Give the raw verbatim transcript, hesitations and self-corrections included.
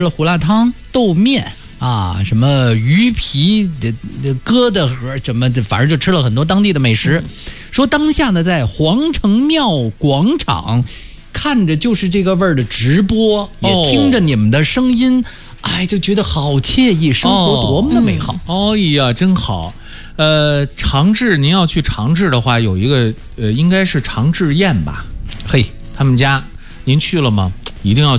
了胡辣汤、豆面啊，什么鱼皮的疙瘩盒，什么的，反正就吃了很多当地的美食。嗯、说当下呢，在皇城庙广场看着就是这个味儿的直播，也听着你们的声音，哎，就觉得好惬意，生活多么的美好。 哦、嗯、哎呀，真好。呃，长治，您要去长治的话，有一个呃，应该是长治宴吧？ 嘿， 他们家，您去了吗？一定要去。